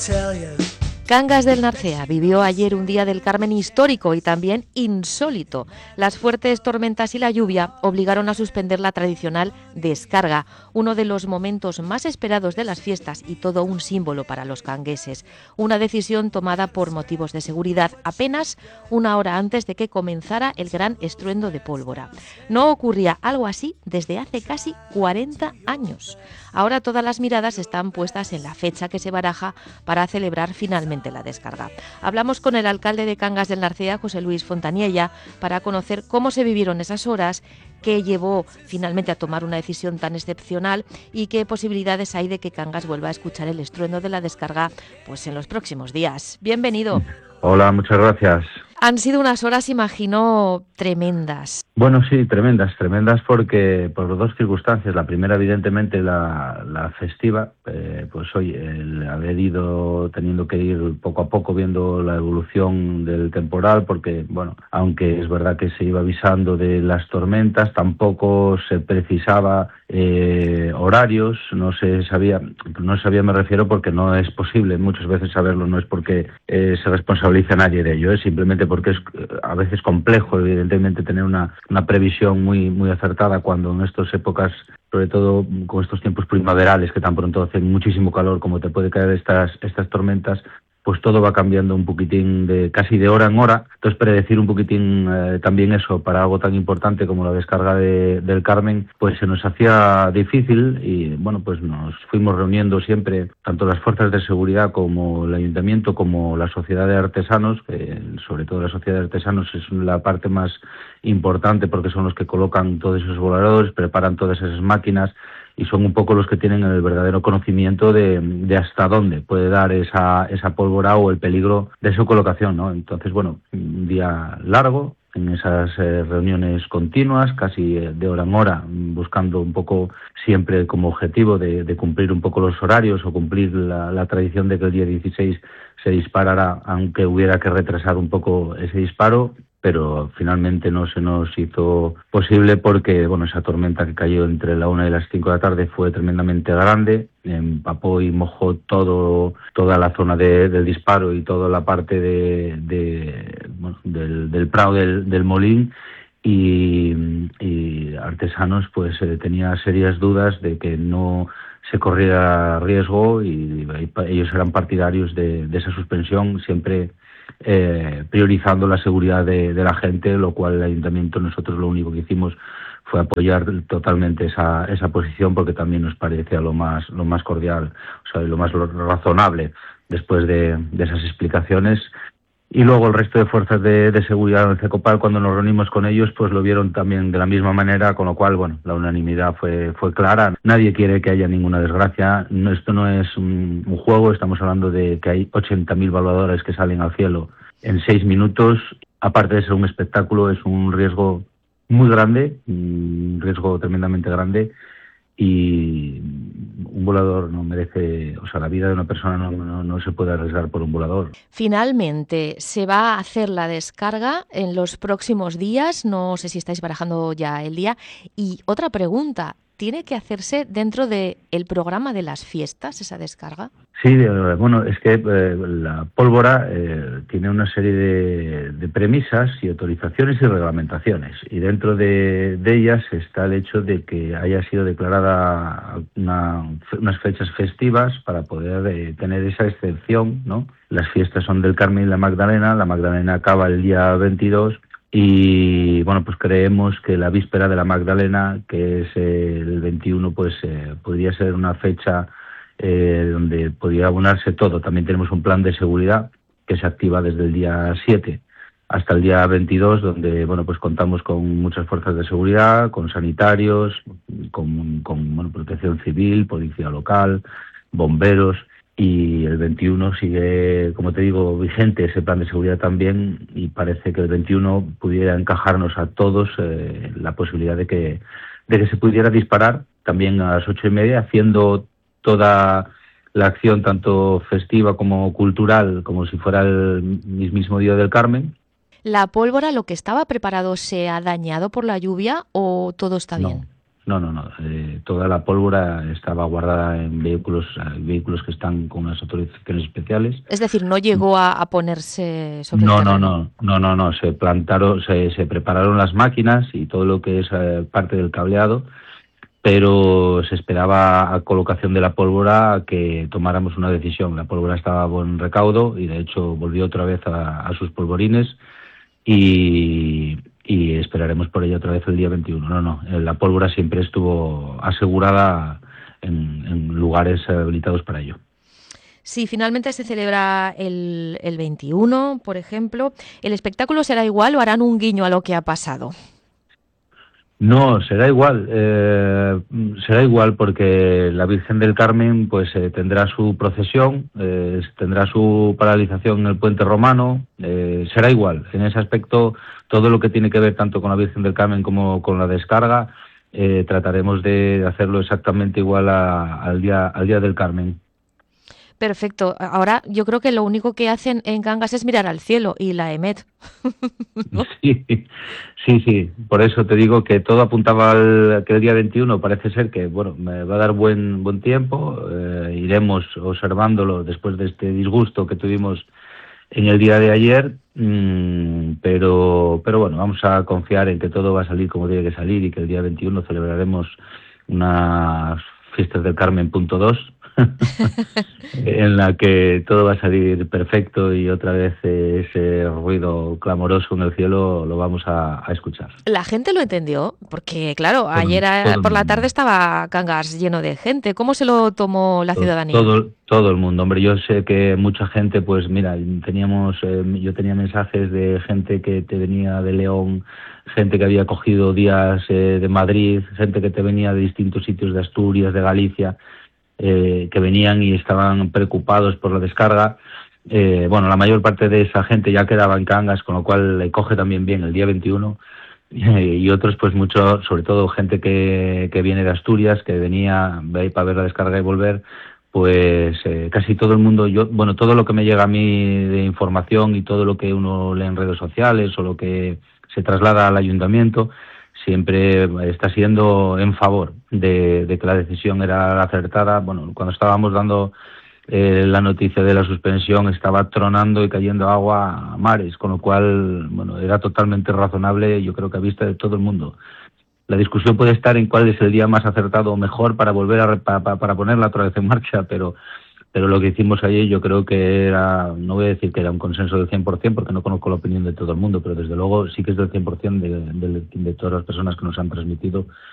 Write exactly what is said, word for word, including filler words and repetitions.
Cangas del Narcea vivió ayer un día del Carmen histórico y también insólito. Las fuertes tormentas y la lluvia obligaron a suspender la tradicional descarga, uno de los momentos más esperados de las fiestas y todo un símbolo para los cangueses. Una decisión tomada por motivos de seguridad apenas una hora antes de que comenzara el gran estruendo de pólvora. No ocurría algo así desde hace casi cuarenta años. Ahora todas las miradas están puestas en la fecha que se baraja para celebrar finalmente la descarga. Hablamos con el alcalde de Cangas del Narcea, José Luis Fontaniella, para conocer cómo se vivieron esas horas, qué llevó finalmente a tomar una decisión tan excepcional y qué posibilidades hay de que Cangas vuelva a escuchar el estruendo de la descarga pues en los próximos días. Bienvenido. Hola, muchas gracias. Han sido unas horas, imagino, tremendas. Bueno, sí, tremendas, tremendas porque por dos circunstancias. La primera, evidentemente, la, la festiva, eh, pues hoy el haber ido teniendo que ir poco a poco viendo la evolución del temporal, porque, bueno, aunque es verdad que se iba avisando de las tormentas, tampoco se precisaba eh, horarios, no se sabía, no sabía me refiero porque no es posible muchas veces saberlo, no es porque eh, se responsabilice a nadie de ello, es simplemente porque es a veces complejo, evidentemente, tener una, una previsión muy, muy acertada cuando en estas épocas, sobre todo con estos tiempos primaverales que tan pronto hacen muchísimo calor como te puede caer estas, estas tormentas, pues todo va cambiando un poquitín de casi de hora en hora. Entonces, predecir un poquitín eh, también eso para algo tan importante como la descarga de, del Carmen, pues se nos hacía difícil y, bueno, pues nos fuimos reuniendo siempre, tanto las fuerzas de seguridad como el ayuntamiento, como la sociedad de artesanos, que sobre todo la sociedad de artesanos es la parte más importante porque son los que colocan todos esos voladores, preparan todas esas máquinas, y son un poco los que tienen el verdadero conocimiento de, de hasta dónde puede dar esa, esa pólvora o el peligro de su colocación, ¿no? Entonces, bueno, un día largo, en esas eh, reuniones continuas, casi eh, de hora en hora, buscando un poco siempre como objetivo de, de cumplir un poco los horarios o cumplir la, la tradición de que el día dieciséis se disparara, aunque hubiera que retrasar un poco ese disparo, pero finalmente no se nos hizo posible porque, bueno, esa tormenta que cayó entre la una y las cinco de la tarde fue tremendamente grande, empapó y mojó todo toda la zona de, del disparo y toda la parte de, de bueno, del, del prado del, del Molín, y, y Artesanos pues eh, tenía serias dudas de que no se corriera riesgo y, y ellos eran partidarios de, de esa suspensión, siempre Eh, priorizando la seguridad de, de la gente, lo cual el ayuntamiento, nosotros lo único que hicimos fue apoyar totalmente esa, esa posición, porque también nos parecía lo más lo más cordial, o sea, lo más razonable después de, de esas explicaciones. Y luego el resto de fuerzas de, de seguridad del CECOPAL, cuando nos reunimos con ellos, pues lo vieron también de la misma manera, con lo cual, bueno, la unanimidad fue fue clara. Nadie quiere que haya ninguna desgracia. No, esto no es un, un juego, estamos hablando de que hay ochenta mil voladores que salen al cielo en seis minutos. Aparte de ser un espectáculo, es un riesgo muy grande, un riesgo tremendamente grande, y un volador no merece, o sea, la vida de una persona no, no, no se puede arriesgar por un volador. Finalmente, se va a hacer la descarga en los próximos días, no sé si estáis barajando ya el día. Y otra pregunta, ¿tiene que hacerse dentro del programa de las fiestas esa descarga? Sí, bueno, es que eh, la pólvora eh, tiene una serie de, de premisas y autorizaciones y reglamentaciones, y dentro de, de ellas está el hecho de que haya sido declarada una, unas fechas festivas para poder eh, tener esa excepción, ¿no? Las fiestas son del Carmen y la Magdalena, la Magdalena acaba el día veintidós, y bueno, pues creemos que la víspera de la Magdalena, que es eh, el veintiuno, pues eh, podría ser una fecha Eh, donde podría abonarse todo. También tenemos un plan de seguridad que se activa desde el día siete hasta el día veintidós, donde, bueno, pues contamos con muchas fuerzas de seguridad, con sanitarios, con, con bueno, protección civil, policía local, bomberos, y el veintiuno sigue, como te digo, vigente ese plan de seguridad también, y parece que el veintiuno pudiera encajarnos a todos eh, la posibilidad de que, de que se pudiera disparar también a las ocho y media, haciendo toda la acción tanto festiva como cultural, como si fuera el mismo día del Carmen. ¿La pólvora, lo que estaba preparado, se ha dañado por la lluvia o todo está no, bien? no, no, no. Eh, toda la pólvora estaba guardada en vehículos, eh, vehículos que están con unas autorizaciones especiales. Es decir, no llegó a, a ponerse sobre el No, no, terreno. no, no, no, no. Se plantaron, se, se prepararon las máquinas y todo lo que es eh, parte del cableado, pero se esperaba a colocación de la pólvora a que tomáramos una decisión. La pólvora estaba a buen recaudo y de hecho volvió otra vez a, a sus polvorines y, y esperaremos por ella otra vez el día veintiuno. No, no, eh, la pólvora siempre estuvo asegurada en, en lugares habilitados para ello. Si finalmente se celebra el, el veintiuno, por ejemplo, ¿el espectáculo será igual o harán un guiño a lo que ha pasado? No, será igual, eh, será igual porque la Virgen del Carmen pues eh, tendrá su procesión, eh, tendrá su paralización en el puente romano, eh, será igual. En ese aspecto, todo lo que tiene que ver tanto con la Virgen del Carmen como con la descarga, eh, trataremos de hacerlo exactamente igual a, al día al día del Carmen. Perfecto. Ahora yo creo que lo único que hacen en Cangas es mirar al cielo y la EMET, ¿no? Sí, sí, sí. Por eso te digo que todo apuntaba al que el día veintiuno parece ser que, bueno, me va a dar buen buen tiempo. Eh, iremos observándolo después de este disgusto que tuvimos en el día de ayer, mmm, pero, pero bueno, vamos a confiar en que todo va a salir como tiene que salir y que el día veintiuno celebraremos unas fiestas del Carmen punto dos. En la que todo va a salir perfecto y otra vez eh, ese ruido clamoroso en el cielo lo vamos a, a escuchar. La gente lo entendió, porque claro, Todo, ayer a- todo el por la mundo. tarde estaba Cangas lleno de gente. ¿Cómo se lo tomó la Todo, ciudadanía? todo, todo el mundo, hombre. Yo sé que mucha gente, pues mira, teníamos, eh, yo tenía mensajes de gente que te venía de León, gente que había cogido días eh, de Madrid, gente que te venía de distintos sitios de Asturias, de Galicia, eh, que venían y estaban preocupados por la descarga. Eh, bueno, la mayor parte de esa gente ya quedaba en Cangas, con lo cual le coge también bien el día veintiuno. Eh, y otros, pues mucho, sobre todo gente que, que viene de Asturias, que venía ahí para ver la descarga y volver, pues eh, casi todo el mundo, yo, bueno, todo lo que me llega a mí de información y todo lo que uno lee en redes sociales o lo que se traslada al ayuntamiento, siempre está siendo en favor de, de que la decisión era acertada. Bueno, cuando estábamos dando eh, la noticia de la suspensión estaba tronando y cayendo agua a mares, con lo cual, bueno, era totalmente razonable, yo creo que a vista de todo el mundo. La discusión puede estar en cuál es el día más acertado o mejor para volver a para, para ponerla otra vez en marcha, pero pero lo que hicimos ayer yo creo que era, no voy a decir que era un consenso del cien por ciento porque no conozco la opinión de todo el mundo, pero desde luego sí que es del cien por ciento de, de, de todas las personas que nos han transmitido